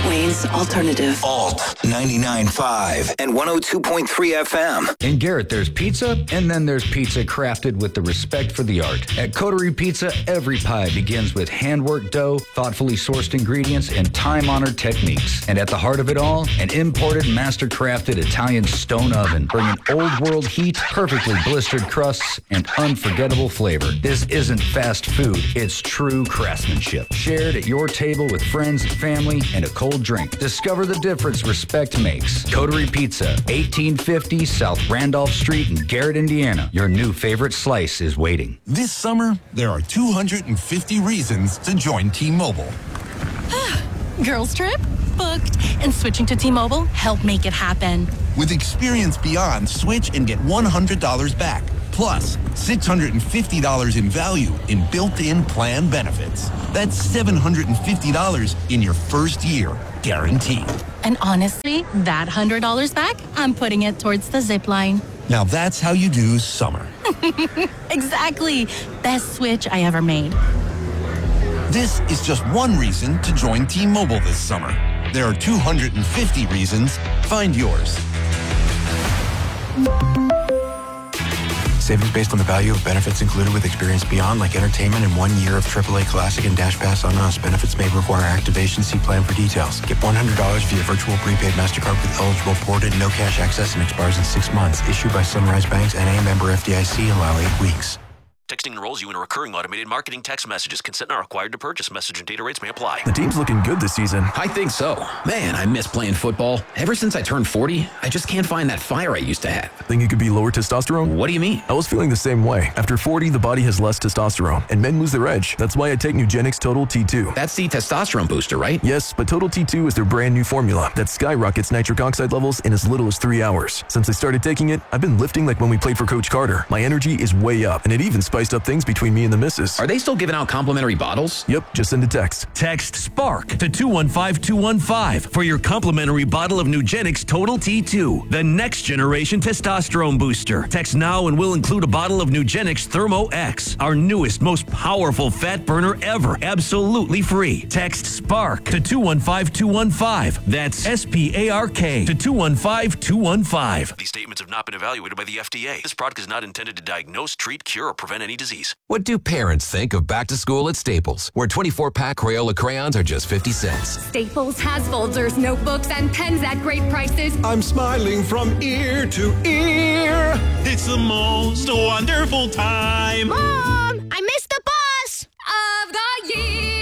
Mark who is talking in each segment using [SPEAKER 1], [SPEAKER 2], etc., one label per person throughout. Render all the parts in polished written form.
[SPEAKER 1] Wayne's Alternative.
[SPEAKER 2] Alt 99.5 and 102.3 FM.
[SPEAKER 3] In Garrett, there's pizza, and then there's pizza crafted with the respect for the art. At Coterie Pizza, every pie begins with handwork dough, thoughtfully sourced ingredients, and time-honored techniques. And at the heart of it all, an imported, master-crafted Italian stone oven, bringing old-world heat, perfectly blistered crusts, and unforgettable flavor. This isn't fast food. It's true craftsmanship. Shared at your table with friends and family and a cold drink. Discover the difference respect makes. Coterie Pizza, 1850 South Randolph Street in Garrett, Indiana. Your new favorite slice is waiting.
[SPEAKER 4] This summer, there are 250 reasons to join T-Mobile.
[SPEAKER 5] Girls trip? Booked. And switching to T-Mobile helped make it happen.
[SPEAKER 4] With Experience Beyond, switch and get $100 back. Plus, $650 in value in built-in plan benefits. That's $750 in your first year, guaranteed.
[SPEAKER 5] And honestly, that $100 back, I'm putting it towards the zip line.
[SPEAKER 4] Now that's how you do summer.
[SPEAKER 5] Exactly. Best switch I ever made.
[SPEAKER 4] This is just one reason to join T-Mobile this summer. There are 250 reasons. Find yours.
[SPEAKER 6] Savings based on the value of benefits included with Experience Beyond, like entertainment and 1 year of AAA Classic and Dash Pass on us. Benefits may require activation. See plan for details. Get $100 via virtual prepaid MasterCard with eligible ported, no cash access, and expires in 6 months. Issued by Sunrise Banks, N.A. member FDIC. Allow 8 weeks.
[SPEAKER 7] Texting enrolls you in a recurring automated marketing text messages. Consent not required to purchase. Message and data rates may apply.
[SPEAKER 8] The team's looking good this season.
[SPEAKER 9] I think so. Man, I miss playing football. Ever since I turned 40, I just can't find that fire I used to have.
[SPEAKER 8] Think it could be lower testosterone?
[SPEAKER 9] What do you mean?
[SPEAKER 8] I was feeling the same way. After 40, the body has less testosterone, and men lose their edge. That's why I take Nugenix Total T2.
[SPEAKER 9] That's the testosterone booster, right?
[SPEAKER 8] Yes, but Total T2 is their brand new formula that skyrockets nitric oxide levels in as little as 3 hours. Since I started taking it, I've been lifting like when we played for Coach Carter. My energy is way up, and it even spiced up things between me and the missus.
[SPEAKER 9] Are they still giving out complimentary bottles?
[SPEAKER 8] Yep, just send a text.
[SPEAKER 10] Text SPARK to 215-215 for your complimentary bottle of Nugenix Total T2, the next generation testosterone booster. Text now and we'll include a bottle of Nugenix Thermo X, our newest, most powerful fat burner ever, absolutely free. Text SPARK to 215-215. That's SPARK to 215-215.
[SPEAKER 7] These statements have not been evaluated by the FDA. This product is not intended to diagnose, treat, cure, or prevent any disease.
[SPEAKER 11] What do parents think of back to school at Staples, where 24-pack Crayola crayons are just 50 cents?
[SPEAKER 12] Staples has folders, notebooks, and pens at great prices.
[SPEAKER 13] I'm smiling from ear to ear.
[SPEAKER 14] It's the most wonderful time.
[SPEAKER 12] Mom, I missed the bus of the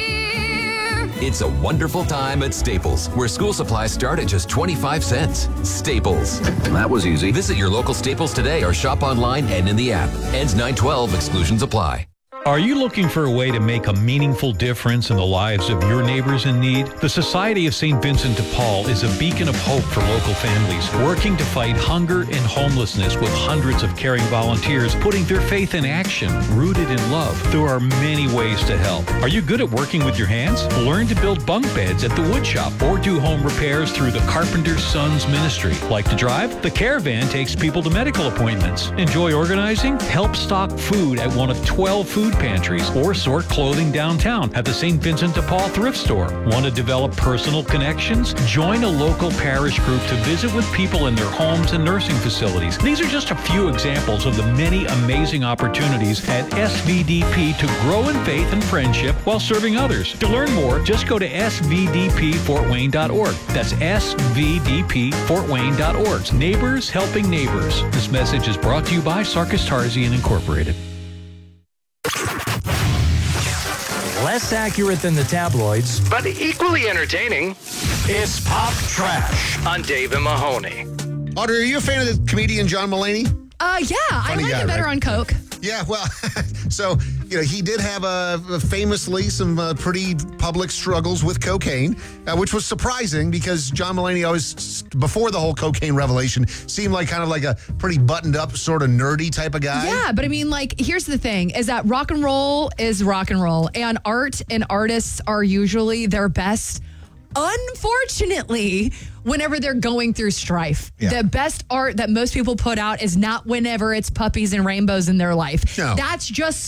[SPEAKER 12] year.
[SPEAKER 11] It's a wonderful time at Staples, where school supplies start at just 25 cents. Staples.
[SPEAKER 15] That was easy.
[SPEAKER 11] Visit your local Staples today or shop online and in the app. Ends 9/12. Exclusions apply.
[SPEAKER 16] Are you looking for a way to make a meaningful difference in the lives of your neighbors in need? The Society of St. Vincent de Paul is a beacon of hope for local families, working to fight hunger and homelessness with hundreds of caring volunteers putting their faith in action, rooted in love. There are many ways to help. Are you good at working with your hands? Learn to build bunk beds at the wood shop or do home repairs through the Carpenter's Sons Ministry. Like to drive? The Caravan takes people to medical appointments. Enjoy organizing? Help stock food at one of 12 food pantries or sort clothing downtown at the St. Vincent de Paul thrift store. Want to develop personal connections? Join a local parish group to visit with people in their homes and nursing facilities. These are just a few examples of the many amazing opportunities at SVDP to grow in faith and friendship while serving others. To learn more, just go to svdpfortwayne.org. That's svdpfortwayne.org. Neighbors helping neighbors. This message is brought to you by Sarkis Tarzian Incorporated.
[SPEAKER 17] Less accurate than the tabloids,
[SPEAKER 18] but equally entertaining.
[SPEAKER 17] It's Pop Trash
[SPEAKER 18] on Dave and Mahoney.
[SPEAKER 19] Audrey, are you a fan of the comedian John Mulaney?
[SPEAKER 20] Yeah, I like it better on Coke.
[SPEAKER 19] Yeah, well, so, he did have famously some pretty public struggles with cocaine, which was surprising because John Mulaney always, before the whole cocaine revelation, seemed like kind of like a pretty buttoned up, sort of nerdy type of guy.
[SPEAKER 20] Yeah, but I mean, here's the thing, is that rock and roll is rock and roll, and art and artists are usually their best, unfortunately, whenever they're going through strife. Yeah. The best art that most people put out is not whenever it's puppies and rainbows in their life.
[SPEAKER 19] No.
[SPEAKER 20] That's just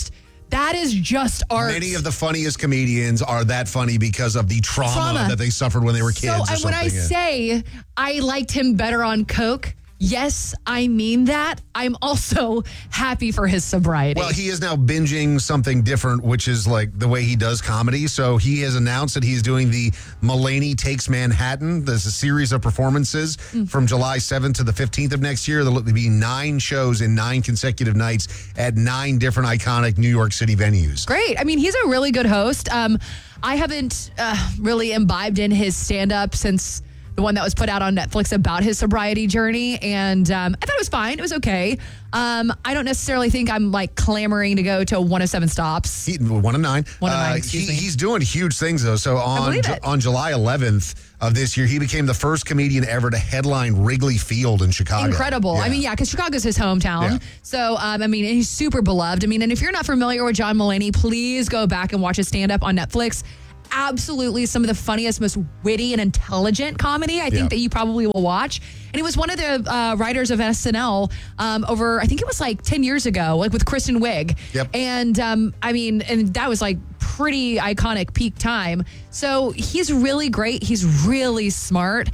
[SPEAKER 20] That is just art.
[SPEAKER 19] Many of the funniest comedians are that funny because of the trauma that they suffered when they were kids.
[SPEAKER 20] So when I say I liked him better on coke, yes, I mean that. I'm also happy for his sobriety.
[SPEAKER 19] Well, he is now binging something different, which is like the way he does comedy. So he has announced that he's doing the Mulaney Takes Manhattan. There's a series of performances from July 7th to the 15th of next year. There'll be 9 shows in 9 consecutive nights at 9 different iconic New York City venues.
[SPEAKER 20] Great. I mean, he's a really good host. I haven't really imbibed in his stand-up since the one that was put out on Netflix about his sobriety journey. And I thought it was fine. It was okay. I don't necessarily think I'm like clamoring to go to 107 Stops.
[SPEAKER 19] 1 of 9.
[SPEAKER 20] 1 of 9, excuse me.
[SPEAKER 19] He's doing huge things, though. So on July 11th of this year, he became the first comedian ever to headline Wrigley Field in Chicago.
[SPEAKER 20] Incredible.
[SPEAKER 19] Yeah.
[SPEAKER 20] I mean, because Chicago's his hometown. Yeah. So, I mean, he's super beloved. I mean, and if you're not familiar with John Mulaney, please go back and watch his stand-up on Netflix. Absolutely some of the funniest, most witty and intelligent comedy I think that you probably will watch. And he was one of the writers of SNL over, I think it was like 10 years ago, like with Kristen Wiig.
[SPEAKER 19] Yep.
[SPEAKER 20] And I mean, and that was like pretty iconic peak time. So he's really great. He's really smart.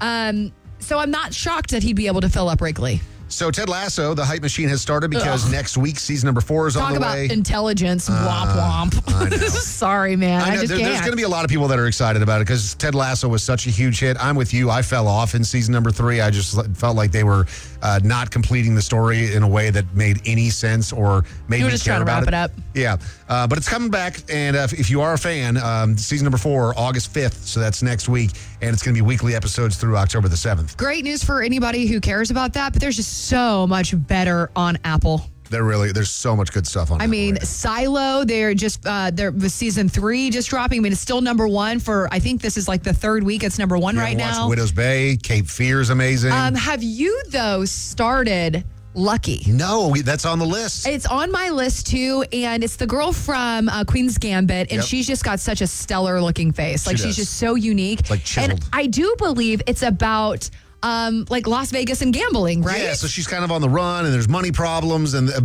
[SPEAKER 20] So I'm not shocked that he'd be able to fill up Wrigley.
[SPEAKER 19] So Ted Lasso, the hype machine has started because next week, season number 4 is on the way.
[SPEAKER 20] Talk about intelligence, womp womp. Sorry, man. I just
[SPEAKER 19] There's
[SPEAKER 20] can't.
[SPEAKER 19] going to be a lot of people that are excited about it because Ted Lasso was such a huge hit. I'm with you. I fell off in season number 3. I just felt like they were not completing the story in a way that made any sense or made me care about it.
[SPEAKER 20] You were just trying to wrap it up.
[SPEAKER 19] Yeah. But it's coming back. And if you are a fan, season number 4, August 5th. So that's next week. And it's going to be weekly episodes through October the 7th.
[SPEAKER 20] Great news for anybody who cares about that. But there's just so much better on Apple.
[SPEAKER 19] There's so much good stuff on Apple.
[SPEAKER 20] I mean, Silo, they're with season 3 just dropping. I mean, it's still number 1 for, I think this is like the 3rd week. It's number 1 right now.
[SPEAKER 19] Widow's Bay, Cape Fear is amazing.
[SPEAKER 20] Have you, though, started Lucky?
[SPEAKER 19] No, that's on the list.
[SPEAKER 20] It's on my list, too, and it's the girl from Queen's Gambit, and she's just got such a stellar-looking face. Like, she's just so unique.
[SPEAKER 19] It's like chiseled.
[SPEAKER 20] And I do believe it's about like Las Vegas and gambling, right?
[SPEAKER 19] Yeah, so she's kind of on the run, and there's money problems, and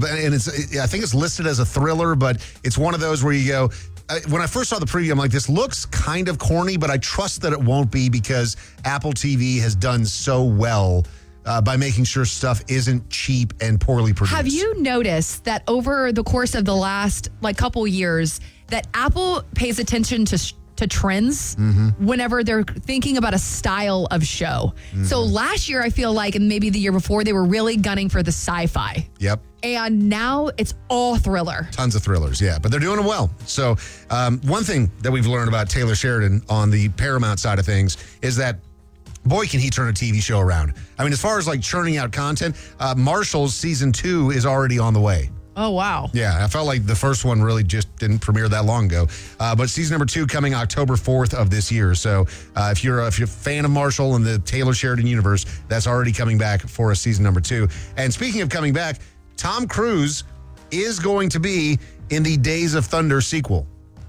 [SPEAKER 19] I think it's listed as a thriller, but it's one of those where you go. When I first saw the preview, I'm like, this looks kind of corny, but I trust that it won't be because Apple TV has done so well by making sure stuff isn't cheap and poorly produced.
[SPEAKER 20] Have you noticed that over the course of the last couple years that Apple pays attention to trends whenever they're thinking about a style of show? So last year, I feel like, and maybe the year before, they were really gunning for the sci-fi.
[SPEAKER 19] Yep.
[SPEAKER 20] And now it's all thriller.
[SPEAKER 19] Tons of thrillers, yeah. But they're doing it well. So one thing that we've learned about Taylor Sheridan on the Paramount side of things is that boy, can he turn a TV show around. I mean, as far as like churning out content, Marshall's season 2 is already on the way.
[SPEAKER 20] Oh, wow.
[SPEAKER 19] Yeah, I felt like the first one really just didn't premiere that long ago. But season number 2 coming October 4th of this year. So if you're a fan of Marshall and the Taylor Sheridan universe, that's already coming back for a season number 2. And speaking of coming back, Tom Cruise is going to be in the Days of Thunder sequel.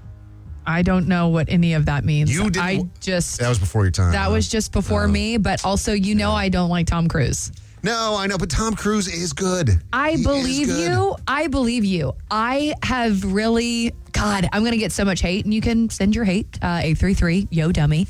[SPEAKER 20] I don't know what any of that means.
[SPEAKER 19] That was before your time.
[SPEAKER 20] That was just before me, but also, I don't like Tom Cruise.
[SPEAKER 19] No, I know, but Tom Cruise is good.
[SPEAKER 20] I believe you. I have really, God, I'm going to get so much hate, and you can send your hate, 833, yo dummy.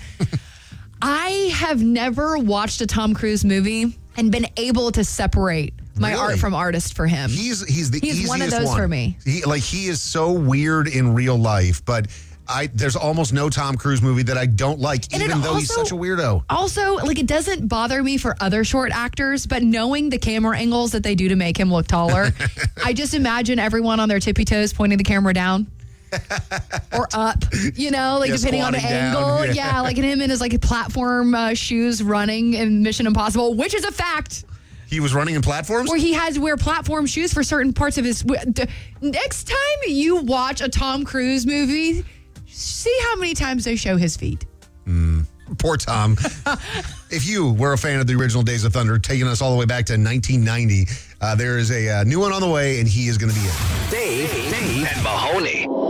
[SPEAKER 20] I have never watched a Tom Cruise movie and been able to separate my art from artist for him.
[SPEAKER 19] He's the easiest
[SPEAKER 20] one of those for me.
[SPEAKER 19] He is so weird in real life, but there's almost no Tom Cruise movie that I don't like, even though he's such a weirdo.
[SPEAKER 20] Also, it doesn't bother me for other short actors, but knowing the camera angles that they do to make him look taller, I just imagine everyone on their tippy toes pointing the camera down. Or up, depending on the angle. Yeah, like him in his platform shoes running in Mission Impossible, which is a fact.
[SPEAKER 19] He was running in platforms?
[SPEAKER 20] Where he has to wear platform shoes for certain parts of his... Next time you watch a Tom Cruise movie, see how many times they show his feet.
[SPEAKER 19] Poor Tom. If you were a fan of the original Days of Thunder, taking us all the way back to 1990, there is a new one on the way, and he is going to be it.
[SPEAKER 18] Dave and Mahoney.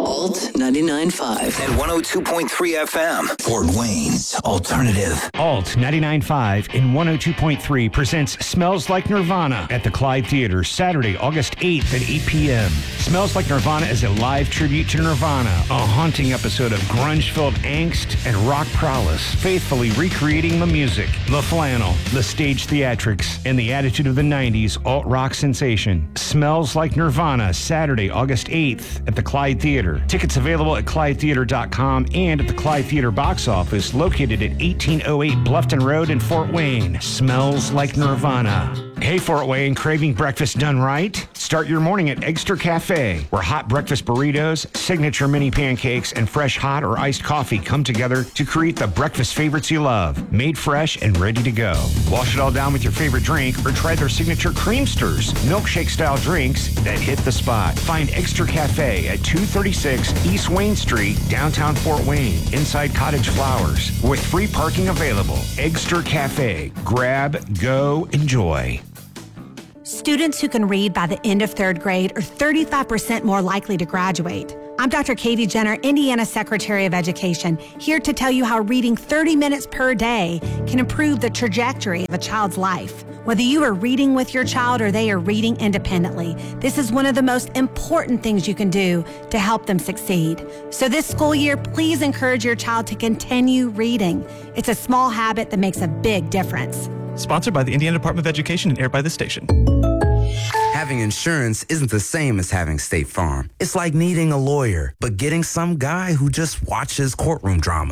[SPEAKER 2] Alt 99.5 and 102.3 FM. Fort Wayne's Alternative.
[SPEAKER 1] Alt 99.5 and 102.3 presents Smells Like Nirvana at the Clyde Theater, Saturday, August 8th at 8 p.m. Smells Like Nirvana is a live tribute to Nirvana, a haunting episode of grunge-filled angst and rock prowess, faithfully recreating the music, the flannel, the stage theatrics, and the attitude of the 90s alt-rock sensation. Smells Like Nirvana, Saturday, August 8th at the Clyde Theater. Tickets available at ClydeTheater.com and at the Clyde Theater box office located at 1808 Bluffton Road in Fort Wayne. Smells Like Nirvana. Hey, Fort Wayne, craving breakfast done right? Start your morning at Eggster Cafe, where hot breakfast burritos, signature mini pancakes, and fresh hot or iced coffee come together to create the breakfast favorites you love, made fresh and ready to go. Wash it all down with your favorite drink or try their signature Creamsters, milkshake-style drinks that hit the spot. Find Eggster Cafe at 236 East Wayne Street, downtown Fort Wayne, inside Cottage Flowers, with free parking available. Eggster Cafe. Grab, go, enjoy.
[SPEAKER 15] Students who can read by the end of third grade are 35% more likely to graduate. I'm Dr. Katie Jenner, Indiana Secretary of Education, here to tell you how reading 30 minutes per day can improve the trajectory of a child's life. Whether you are reading with your child or they are reading independently, this is one of the most important things you can do to help them succeed. So this school year, please encourage your child to continue reading. It's a small habit that makes a big difference.
[SPEAKER 21] Sponsored by the Indiana Department of Education and aired by this station.
[SPEAKER 22] Having insurance isn't the same as having State Farm. It's like needing a lawyer, but getting some guy who just watches courtroom drama.